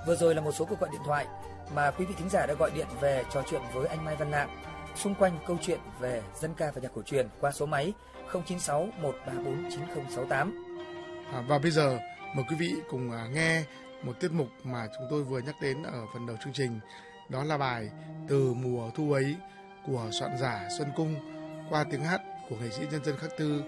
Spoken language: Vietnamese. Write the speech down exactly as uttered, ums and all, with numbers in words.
Vừa rồi là một số cuộc gọi điện thoại mà quý vị thính giả đã gọi điện về trò chuyện với anh Mai Văn Lạng xung quanh câu chuyện về dân ca và nhạc cổ truyền qua số máy không chín sáu một ba bốn chín không sáu tám. À, và bây giờ mời quý vị cùng à, nghe một tiết mục mà chúng tôi vừa nhắc đến ở phần đầu chương trình, đó là bài Từ mùa thu ấy của soạn giả Xuân Cung qua tiếng hát của nghệ sĩ nhân dân Khắc Tư